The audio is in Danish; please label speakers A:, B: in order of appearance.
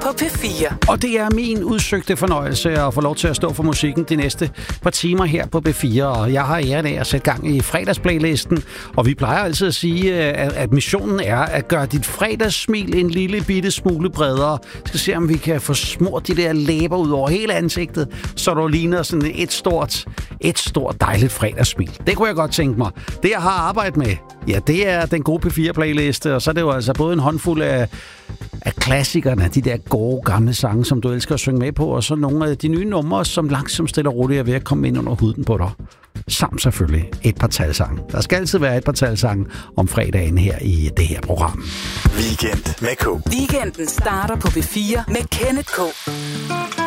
A: P4.
B: Og det er min udsøgte fornøjelse at få lov til at stå for musikken de næste par timer her på P4. Og jeg har æren af at sætte gang i fredagsplaylisten. Og vi plejer altid at sige, at missionen er at gøre dit fredagssmil en lille bitte smule bredere. Vi skal se, om vi kan få smurt de der læber ud over hele ansigtet, så du ligner sådan et stort dejligt fredagssmil. Det kunne jeg godt tænke mig. Det, jeg har arbejdet med, ja, det er den gode P4-playliste. Og så er det jo altså både en håndfuld af klassikerne, de der gode gamle sange, som du elsker at synge med på, og så nogle af de nye numre, som langsomt stille og roligt er ved at komme ind under huden på dig. Samt selvfølgelig et par talsange. Der skal altid være et par talsange om fredagen her i det her program.
C: Weekend med K.
A: Weekenden starter på P4 med Kenneth K.